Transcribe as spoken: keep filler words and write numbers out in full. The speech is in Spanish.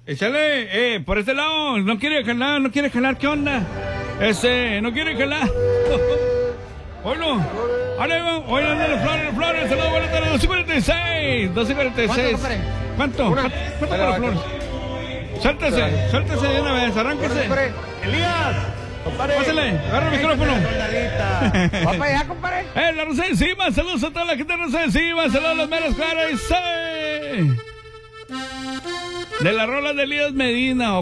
Échale, eh, por este lado, no quiere jalar, no quiere jalar, ¿qué onda? Ese, no quiere jalar. Oilo, ahora va, oilo, ándale, flores, flores, saludos, buenas tardes, dos cuarenta y seis, dos cuarenta y seis. ¿Cuánto? ¿Cuánto? ¿Cuánto para las flores? Suéltese, suéltese de una vez, arránquese. Elías, compadre. Pásale, agarra el micrófono. Va para allá, compadre. Eh, la Rosa de Encima, saludos a toda la gente de Rosa de Encima, saludos a los meros claros y seis. De la rola de Elías Medina.